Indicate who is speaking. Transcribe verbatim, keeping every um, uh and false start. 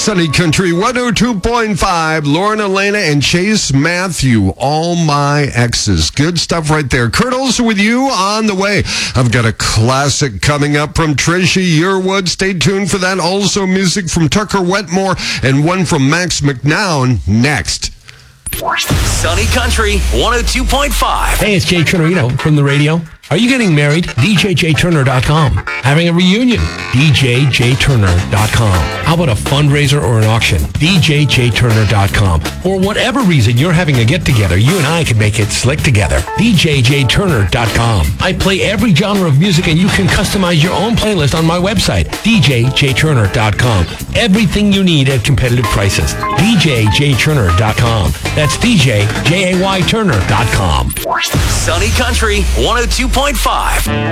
Speaker 1: Sunny Country one oh two point five. Lauren Elena and Chase Matthew, All My Exes. Good stuff right there. Kurt Olson with you on the way. I've got a classic coming up from Trisha Yearwood. Stay tuned for that. Also music from Tucker Wetmore and one from Max McNown next.
Speaker 2: Sunny Country one oh two point five.
Speaker 3: Hey, it's Jay Turner, you know, from the radio. Are you getting married? D J J Turner dot com. Having a reunion? D J J Turner dot com. How about a fundraiser or an auction? D J J Turner dot com. For whatever reason you're having a get-together, you and I can make it slick together. D J J Turner dot com. I play every genre of music and you can customize your own playlist on my website, D J J Turner dot com. Everything you need at competitive prices. D J J Turner dot com. That's D J J A Y Turner dot com.
Speaker 2: Sunny Country one oh two point five.